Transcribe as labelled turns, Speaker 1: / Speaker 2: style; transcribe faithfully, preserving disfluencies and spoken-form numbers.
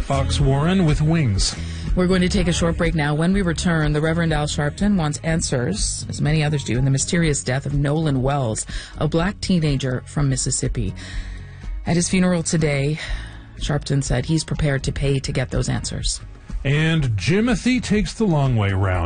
Speaker 1: Fox Warren with Wings.
Speaker 2: We're going to take a short break now. When we return, the Reverend Al Sharpton wants answers, as many others do, in the mysterious death of Nolan Wells, a black teenager from Mississippi. At his funeral today, Sharpton said he's prepared to pay to get those answers.
Speaker 1: And Jimothy takes the long way round.